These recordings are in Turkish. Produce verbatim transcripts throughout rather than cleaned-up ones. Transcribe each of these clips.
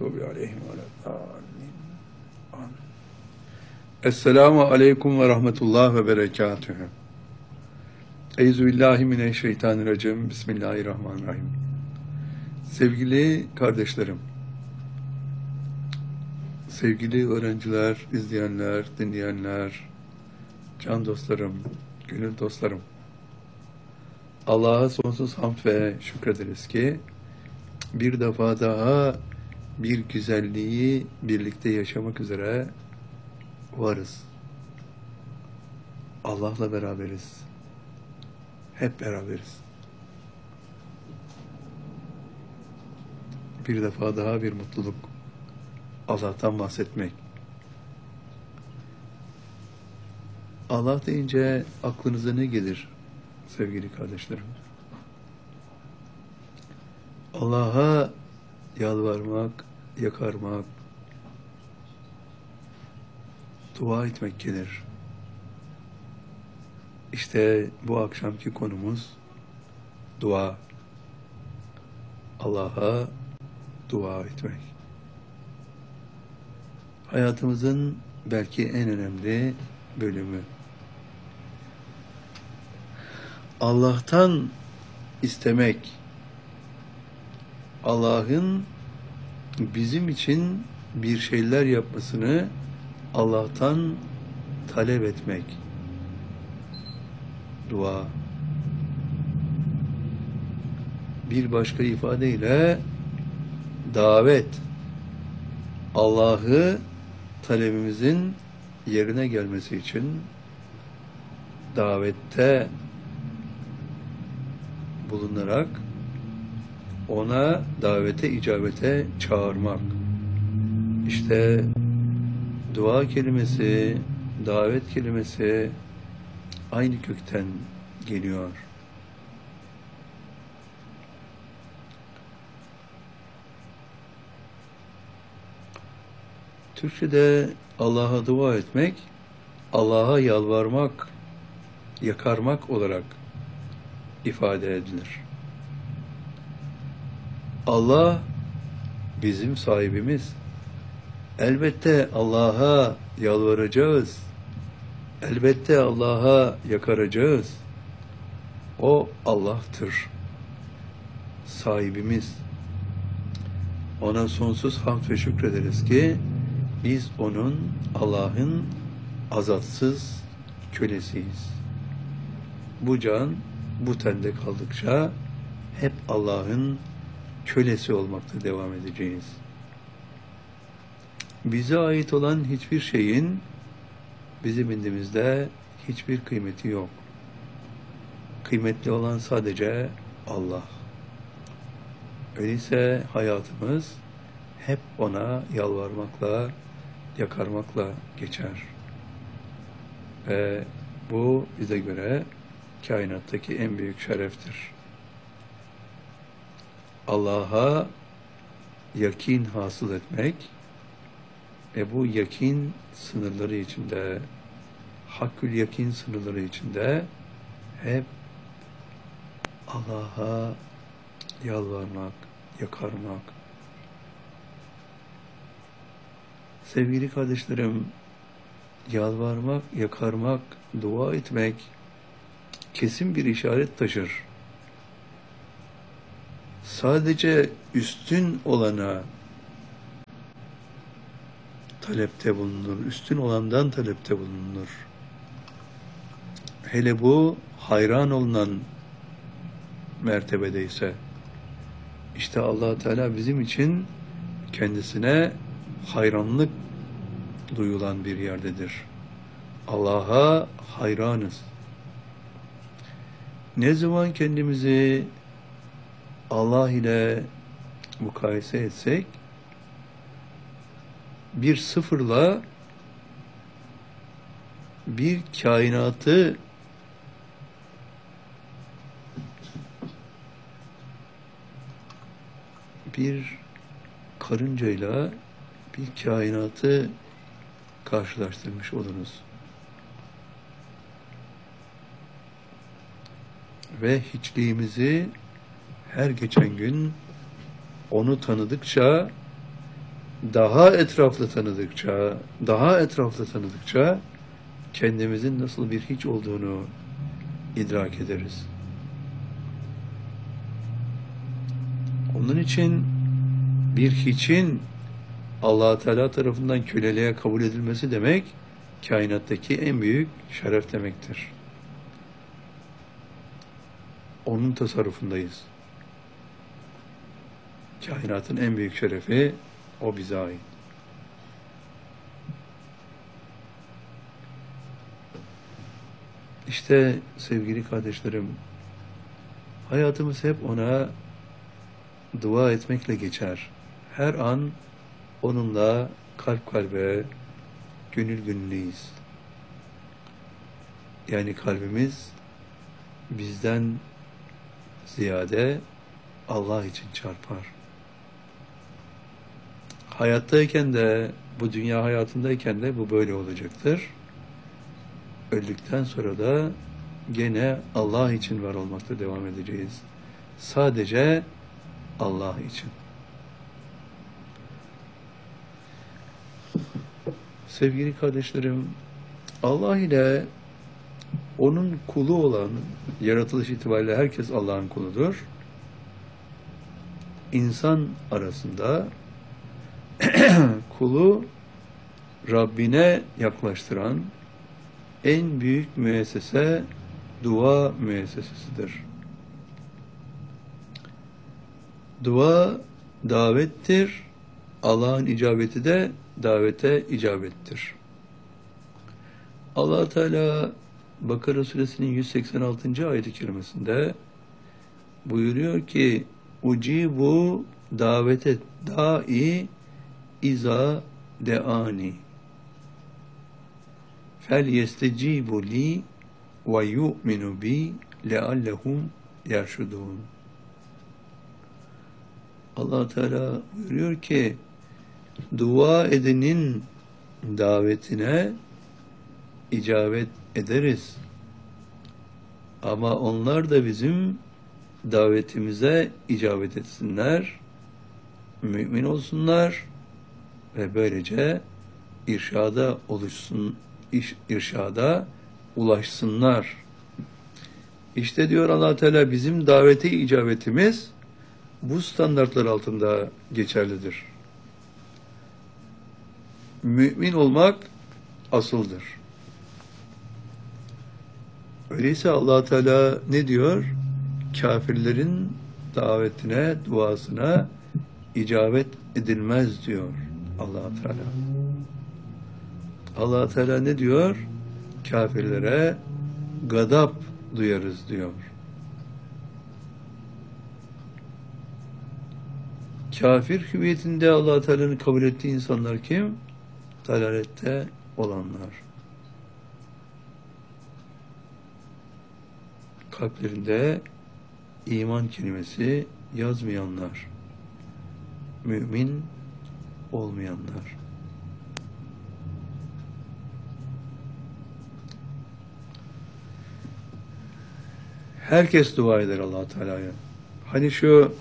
mağdubi aleyhim ve leddâllîn. Amin. Esselamu aleyküm ve rahmetullah ve berekatühü. Euzubillahimineşşeytanirracim. Bismillahirrahmanirrahim. Sevgili kardeşlerim, sevgili öğrenciler, izleyenler, dinleyenler, can dostlarım, gönül dostlarım, Allah'a sonsuz hamd ve şükrederiz ki bir defa daha bir güzelliği birlikte yaşamak üzere varız. Allah'la beraberiz. Hep beraberiz. Bir defa daha bir mutluluk. Allah'tan bahsetmek. Allah deyince aklınıza ne gelir sevgili kardeşlerim? Allah'a yalvarmak, yakarmak, dua etmek gelir. İşte bu akşamki konumuz dua. Allah'a dua etmek. Hayatımızın belki en önemli bölümü. Allah'tan istemek, Allah'ın bizim için bir şeyler yapmasını Allah'tan talep etmek. Dua. Bir başka ifadeyle davet. Allah'ı talebimizin yerine gelmesi için davette bulunarak ona davete, icabete çağırmak. İşte dua kelimesi, davet kelimesi aynı kökten geliyor. Türkçe'de Allah'a dua etmek, Allah'a yalvarmak, yakarmak olarak ifade edilir. Allah bizim sahibimiz. Elbette Allah'a yalvaracağız. Elbette Allah'a yakaracağız. O Allah'tır. Sahibimiz. Ona sonsuz hamd ve şükrederiz ki biz onun, Allah'ın azatsız kölesiyiz. Bu can, bu tende kaldıkça hep Allah'ın kölesi olmakta devam edeceğiz. Bize ait olan hiçbir şeyin bizim indimizde hiçbir kıymeti yok. Kıymetli olan sadece Allah. Öyleyse hayatımız hep ona yalvarmakla, yakarmakla geçer. Ve bu bize göre kainattaki en büyük şereftir. Allah'a yakin hasıl etmek ve bu yakin sınırları içinde, hakkül yakin sınırları içinde hep Allah'a yalvarmak, yakarmak. Sevgili kardeşlerim, yalvarmak, yakarmak, dua etmek kesin bir işaret taşır. Sadece üstün olana talepte bulunur, üstün olandan talepte bulunur. Hele bu hayran olunan mertebedeyse, işte Allah Teala bizim için kendisine hayranlık duyulan bir yerdedir. Allah'a hayranız. Ne zaman kendimizi Allah ile mukayese etsek, bir sıfırla bir kainatı bir karıncayla bir kainatı karşılaştırmış oluruz. Ve hiçliğimizi her geçen gün onu tanıdıkça daha etraflı tanıdıkça, daha etraflı tanıdıkça kendimizin nasıl bir hiç olduğunu idrak ederiz. Onun için bir hiçin Allah Teala tarafından köleliğe kabul edilmesi demek, kainattaki en büyük şeref demektir. Onun tasarrufundayız. Kainatın en büyük şerefi o bize ait. İşte sevgili kardeşlerim, hayatımız hep ona dua etmekle geçer. Her an onunla kalp kalbe, gönül gönülleyiz. Yani kalbimiz bizden ziyade Allah için çarpar. Hayattayken de, bu dünya hayatındayken de bu böyle olacaktır. Öldükten sonra da gene Allah için var olmakta devam edeceğiz. Sadece Allah için. Sevgili kardeşlerim, Allah ile onun kulu olan, yaratılış itibariyle herkes Allah'ın kuludur. İnsan arasında kulu Rabbine yaklaştıran en büyük müessese dua müessesesidir. Dua davettir. Allah'ın icabeti de davete icabettir. Allah Teala Bakara suresinin yüz seksen altıncı ayet-i kerimesinde buyuruyor ki ucibu davete da'i iza deani fel yestecibu li ve yu'minu bi leallehum yerşudun. Allah Teala buyuruyor ki dua edenin davetine icabet ederiz. Ama onlar da bizim davetimize icabet etsinler, mümin olsunlar ve böylece irşada oluşsun, irşada ulaşsınlar. İşte diyor Allah Teala bizim davete icabetimiz bu standartlar altında geçerlidir. Mümin olmak asıldır. Öyleyse Allah Teala ne diyor? Kafirlerin davetine, duasına icabet edilmez diyor Allah Teala. Allah Teala ne diyor? Kafirlere gadap duyarız diyor. Kafir hüviyetinde Allah Teala'nın kabul ettiği insanlar kim? Dalalette olanlar. Kalplerinde iman kelimesi yazmayanlar. Mümin olmayanlar. Herkes dua eder Allah Teala'ya. Hani şu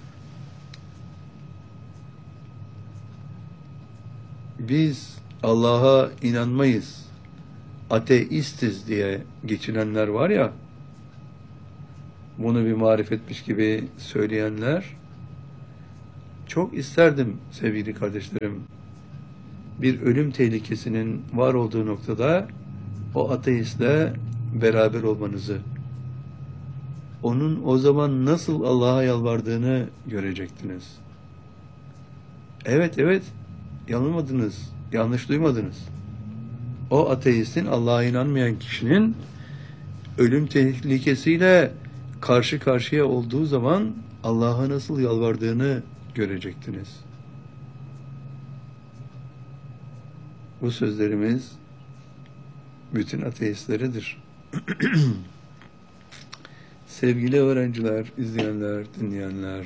biz Allah'a inanmayız, ateistiz diye geçinenler var ya, bunu bir marifetmiş gibi söyleyenler, çok isterdim sevgili kardeşlerim, bir ölüm tehlikesinin var olduğu noktada o ateistle beraber olmanızı, onun o zaman nasıl Allah'a yalvardığını görecektiniz. Evet, evet, yanılmadınız, yanlış duymadınız. O ateistin, Allah'a inanmayan kişinin ölüm tehlikesiyle karşı karşıya olduğu zaman Allah'a nasıl yalvardığını görecektiniz. Bu sözlerimiz bütün ateistleridir. Sevgili öğrenciler, izleyenler, dinleyenler,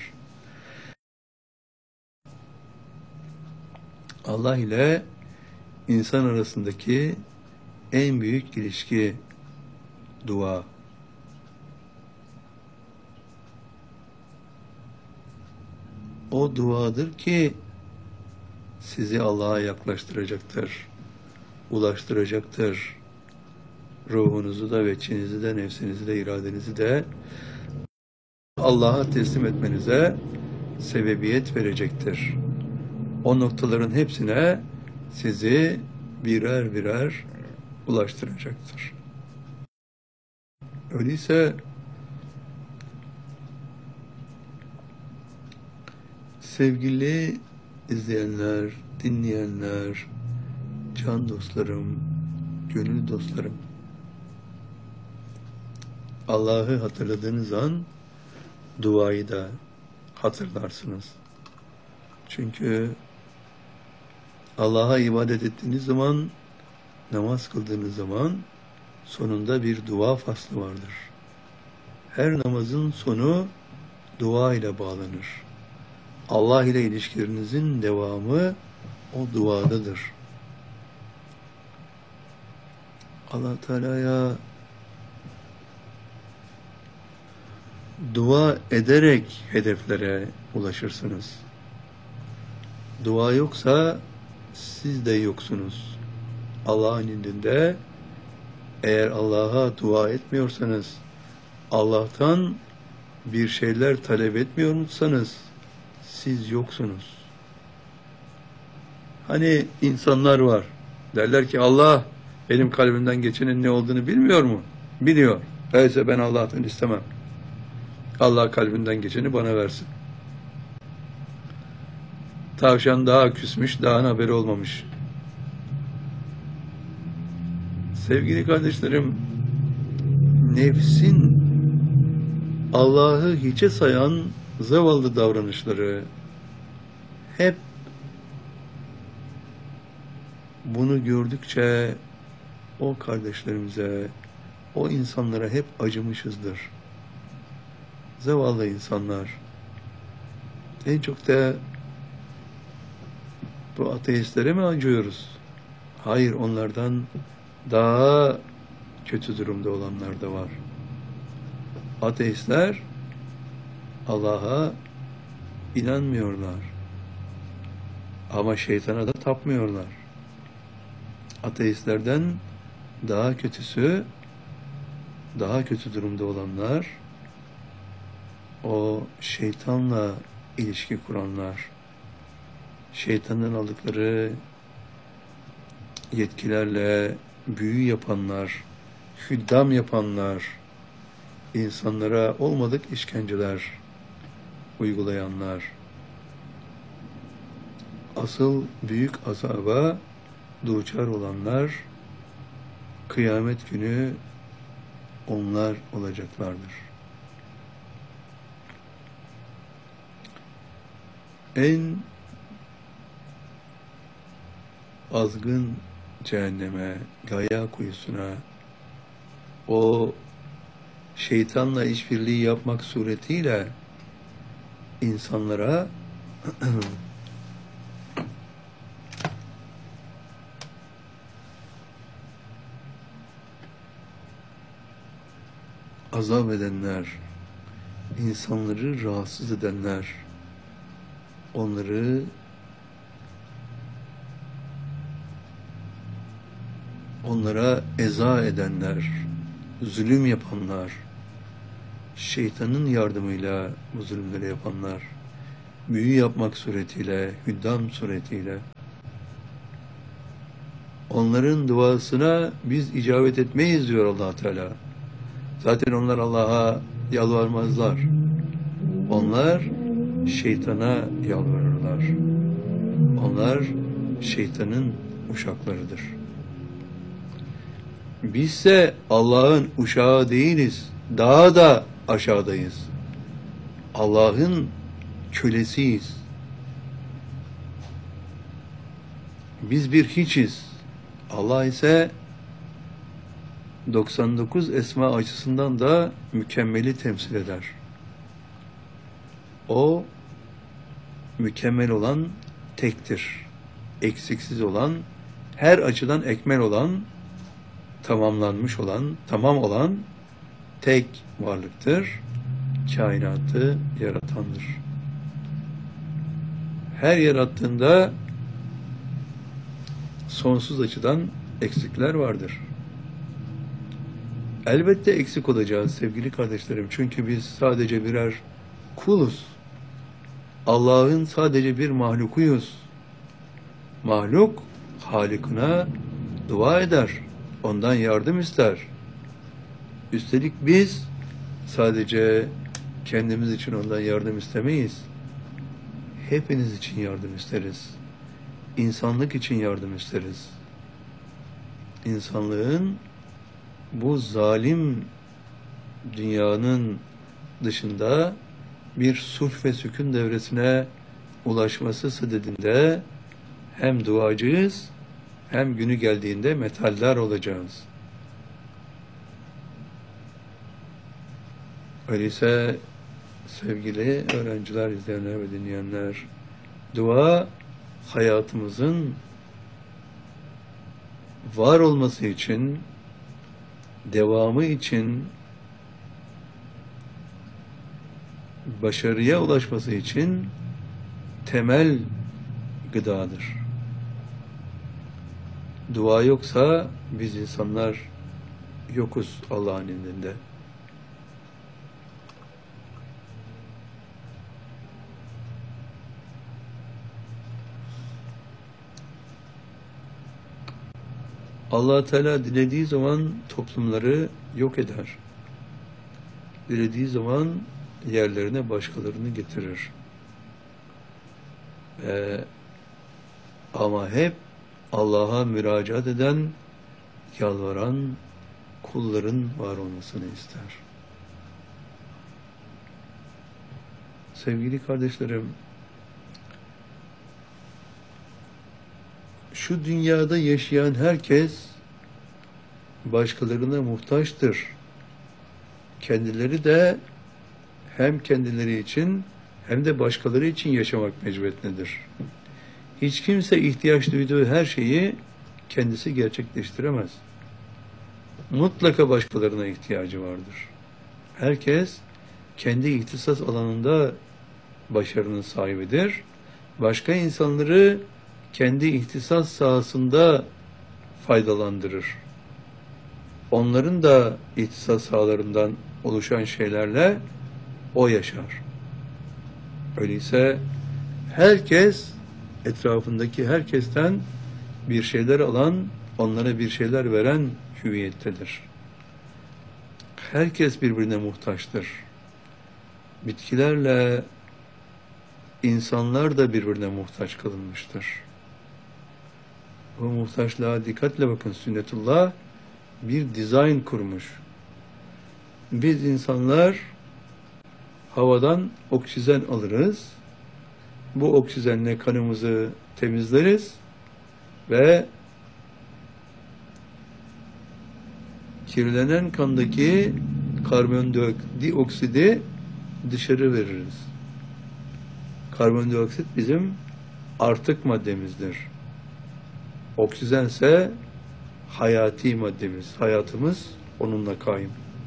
Allah ile insan arasındaki en büyük ilişki dua. O duadır ki sizi Allah'a yaklaştıracaktır, ulaştıracaktır. Ruhunuzu da, veçinizi de, nefsinizi de, iradenizi de Allah'a teslim etmenize sebebiyet verecektir. O noktaların hepsine sizi birer birer ulaştıracaktır. Öyleyse sevgili izleyenler, dinleyenler, can dostlarım, gönül dostlarım, Allah'ı hatırladığınız an duayı da hatırlarsınız. Çünkü Allah'a ibadet ettiğiniz zaman, namaz kıldığınız zaman sonunda bir dua faslı vardır. Her namazın sonu dua ile bağlanır. Allah ile ilişkilerinizin devamı o duadadır. Allah Teala'ya dua ederek hedeflere ulaşırsınız. Dua yoksa siz de yoksunuz. Allah'ın indinde eğer Allah'a dua etmiyorsanız, Allah'tan bir şeyler talep etmiyorsanız siz yoksunuz. Hani insanlar var. Derler ki Allah benim kalbimden geçenin ne olduğunu bilmiyor mu? Biliyor. Öyleyse ben Allah'tan istemem. Allah kalbinden geçeni bana versin. Tavşan daha küsmüş, daha haberi olmamış. Sevgili kardeşlerim, nefsin Allah'ı hiçe sayan zavallı davranışları hep bunu gördükçe o kardeşlerimize, o insanlara hep acımışızdır. Zavallı insanlar. En çok da bu ateistlere mi acıyoruz? Hayır, onlardan daha kötü durumda olanlar da var. Ateistler Allah'a inanmıyorlar. Ama şeytana da tapmıyorlar. Ateistlerden daha kötüsü, daha kötü durumda olanlar, o şeytanla ilişki kuranlar, şeytanın aldıkları yetkilerle büyü yapanlar, hüddam yapanlar, insanlara olmadık işkenceler uygulayanlar, asıl büyük azaba duçar olanlar, kıyamet günü onlar olacaklardır. En azgın cehenneme, gaya kuyusuna, o şeytanla işbirliği yapmak suretiyle insanlara azap edenler, insanları rahatsız edenler, onları onlara eza edenler, zulüm yapanlar, şeytanın yardımıyla bu zulümleri yapanlar, büyü yapmak suretiyle, hüddam suretiyle, onların duasına biz icabet etmeyiz diyor Allah Teala. Zaten onlar Allah'a yalvarmazlar. Onlar şeytana yalvarırlar. Onlar şeytanın uşaklarıdır. Bizse Allah'ın uşağı değiliz. Daha da aşağıdayız. Allah'ın kölesiyiz. Biz bir hiçiz. Allah ise doksan dokuz esma açısından da mükemmeli temsil eder. O mükemmel olan tektir. Eksiksiz olan, her açıdan ekmel olan, tamamlanmış olan, tamam olan tek varlıktır. Kainatı yaratandır. Her yarattığında sonsuz açıdan eksikler vardır. Elbette eksik olacağız sevgili kardeşlerim. Çünkü biz sadece birer kuluz. Allah'ın sadece bir mahlukuyuz. Mahluk, Halık'ına dua eder. Ondan yardım ister. Üstelik biz sadece kendimiz için ondan yardım istemeyiz. Hepiniz için yardım isteriz. İnsanlık için yardım isteriz. İnsanlığın bu zalim dünyanın dışında bir sulh ve sükun devresine ulaşması sadedinde hem duacıyız hem günü geldiğinde metaller olacağız. Öyleyse sevgili öğrenciler, izleyenler ve dinleyenler, dua hayatımızın var olması için, devamı için, başarıya ulaşması için temel gıdadır. Dua yoksa biz insanlar yokuz Allah'ın indinde. Allah Teala dilediği zaman toplumları yok eder. Dilediği zaman yerlerine başkalarını getirir. Ee, ama hep Allah'a müracaat eden, yalvaran kulların var olmasını ister. Sevgili kardeşlerim, şu dünyada yaşayan herkes başkalarına muhtaçtır. Kendileri de hem kendileri için hem de başkaları için yaşamak mecburiyetindedir. Hiç kimse ihtiyaç duyduğu her şeyi kendisi gerçekleştiremez. Mutlaka başkalarına ihtiyacı vardır. Herkes kendi ihtisas alanında başarının sahibidir. Başka insanları kendi ihtisas sahasında faydalandırır. Onların da ihtisas sahalarından oluşan şeylerle o yaşar. Öyleyse herkes etrafındaki herkesten bir şeyler alan, onlara bir şeyler veren hüviyettedir. Herkes birbirine muhtaçtır. Bitkilerle insanlar da birbirine muhtaç kılınmıştır. Bu muhtaçlığa dikkatle bakın, sünnetullah bir dizayn kurmuş. Biz insanlar havadan oksijen alırız. Bu oksijenle kanımızı temizleriz ve kirlenen kandaki karbondioksidi dışarı veririz. Karbondioksit bizim artık maddemizdir. Oksijen ise hayati maddemiz. Hayatımız onunla kaim.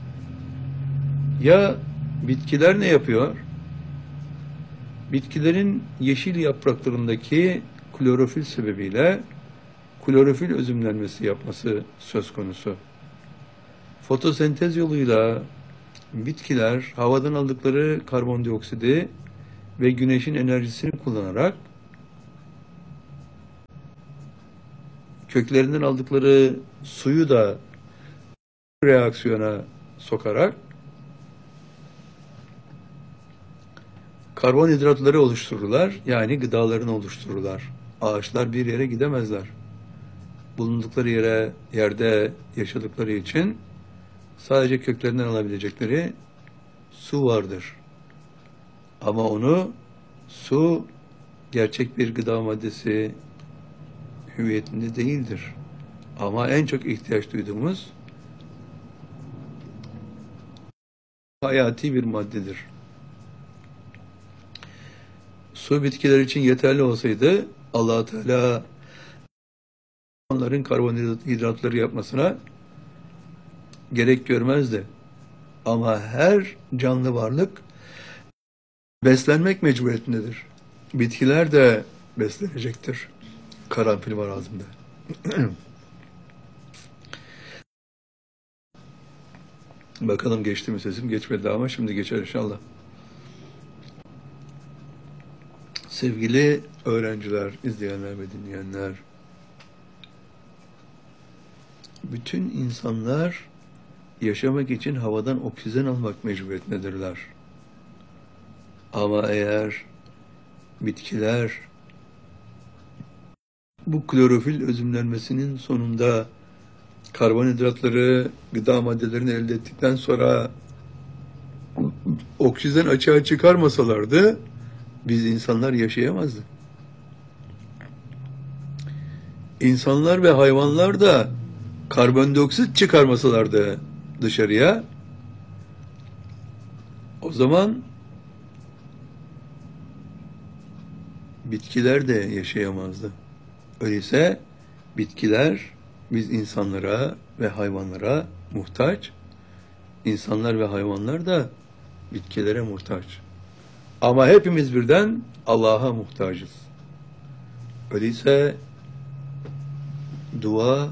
Ya bitkiler ne yapıyor? Bitkilerin yeşil yapraklarındaki klorofil sebebiyle klorofil özümlenmesi yapması söz konusu. Fotosentez yoluyla bitkiler havadan aldıkları karbondioksidi ve güneşin enerjisini kullanarak köklerinden aldıkları suyu da reaksiyona sokarak karbonhidratları oluştururlar. Yani gıdalarını oluştururlar. Ağaçlar bir yere gidemezler. Bulundukları yere, yerde yaşadıkları için sadece köklerinden alabilecekleri su vardır. Ama onu, su gerçek bir gıda maddesi hüviyetinde değildir. Ama en çok ihtiyaç duyduğumuz hayati bir maddedir. Su bitkiler için yeterli olsaydı Allah Teala onların karbonhidratları yapmasına gerek görmezdi. Ama her canlı varlık beslenmek mecburiyetindedir. Bitkiler de beslenecektir. Karanfil var ağzımda. Bakalım geçti mi sesim? Geçmedi ama şimdi geçer inşallah. Sevgili öğrenciler, izleyenler ve dinleyenler, bütün insanlar yaşamak için havadan oksijen almak mecburiyetindedirler. Ama eğer bitkiler bu klorofil özümlenmesinin sonunda karbonhidratları, gıda maddelerini elde ettikten sonra oksijen açığa çıkarmasalardı biz insanlar yaşayamazdık. İnsanlar ve hayvanlar da karbondioksit çıkarmasalardı dışarıya, o zaman bitkiler de yaşayamazdı. Öyleyse bitkiler biz insanlara ve hayvanlara muhtaç, insanlar ve hayvanlar da bitkilere muhtaç. Ama hepimiz birden Allah'a muhtacız. Öyleyse dua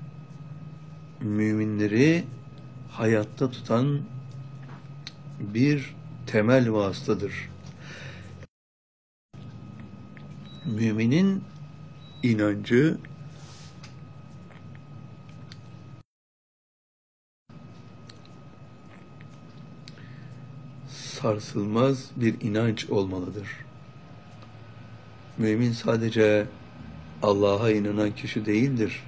müminleri hayatta tutan bir temel vasıtadır. Müminin inancı sarsılmaz bir inanç olmalıdır. Mümin sadece Allah'a inanan kişi değildir.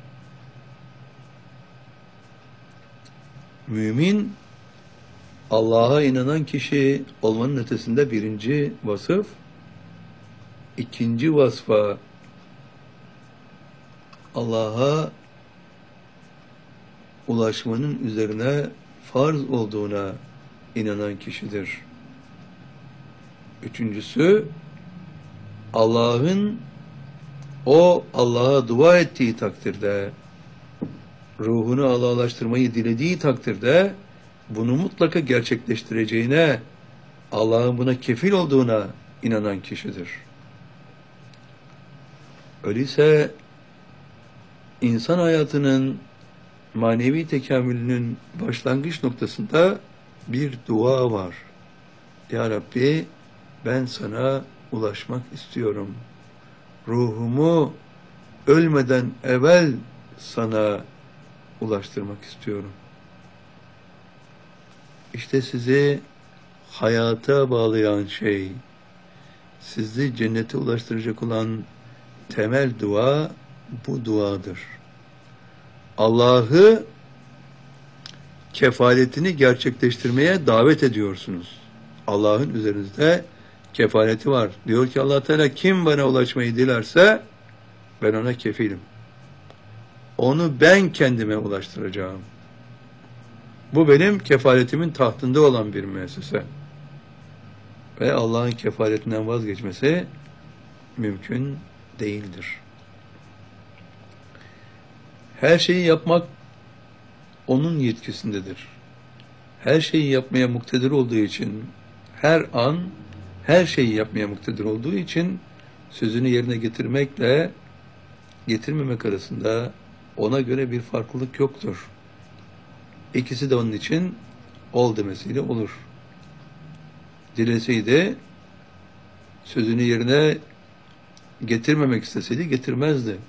Mümin, Allah'a inanan kişi olmanın ötesinde birinci vasıf, ikinci vasfa Allah'a ulaşmanın üzerine farz olduğuna inanan kişidir. Üçüncüsü, Allah'ın o Allah'a dua ettiği takdirde, ruhunu Allah'laştırmayı dilediği takdirde bunu mutlaka gerçekleştireceğine, Allah'ın buna kefil olduğuna inanan kişidir. Öyleyse insan hayatının manevi tekamülünün başlangıç noktasında bir dua var. Ya Rabbi, ben sana ulaşmak istiyorum. Ruhumu ölmeden evvel sana ulaştırmak istiyorum. İşte sizi hayata bağlayan şey, sizi cennete ulaştıracak olan temel dua bu duadır. Allah'ı kefaletini gerçekleştirmeye davet ediyorsunuz. Allah'ın üzerinizde kefaleti var. Diyor ki Allah Teala, kim bana ulaşmayı dilerse ben ona kefilim. Onu ben kendime ulaştıracağım. Bu benim kefaletimin tahtında olan bir müessese. Ve Allah'ın kefaletinden vazgeçmesi mümkün değildir. Her şeyi yapmak onun yetkisindedir. Her şeyi yapmaya muktedir olduğu için, her an her şeyi yapmaya muktedir olduğu için sözünü yerine getirmekle getirmemek arasında ona göre bir farklılık yoktur. İkisi de onun için ol demesiyle olur. Dileseydi, sözünü yerine getirmemek isteseydi getirmezdi.